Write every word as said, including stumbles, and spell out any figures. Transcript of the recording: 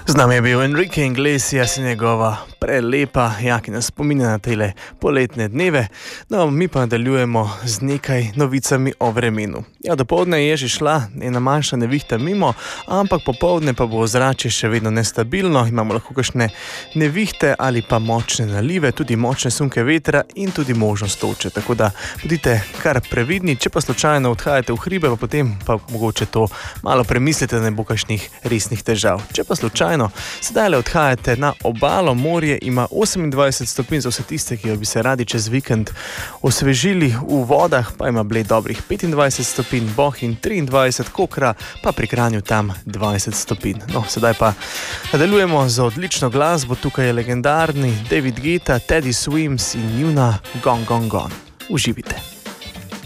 Z nami je bil Enrique Iglesias in njegova prelepa, ja, ki nas spominja na tele poletne dneve. No, mi pa nadaljujemo z nekaj novicami o vremenu. Ja, dopoldne je že šla ena manjša nevihta mimo, ampak popoldne pa bo ozračje še vedno nestabilno. Imamo lahko kakšne nevihte ali pa močne nalive, tudi močne sunke vetra in tudi možnost toče. Tako da bodite kar previdni, če pa slučajno odhajate v hribe, pa potem pa mogoče to malo premislite, da ne bo kakšnih resnih težav. Če pa slučajno sedaj le odhajate na obalo, morje ima osemindvajset stopinj za vse tiste, ki bi se radi čez vikend osvežili v vodah, pa ima Bled dobrih petindvajset stopinj, Bohinj triindvajset, Kokra pa pri Kranju tam dvajset stopinj. No, sedaj pa nadaljujemo z odlično glasbo. Tukaj je legendarni David Guetta, Teddy Swims in njuna Gone Gone Gone. Uživite.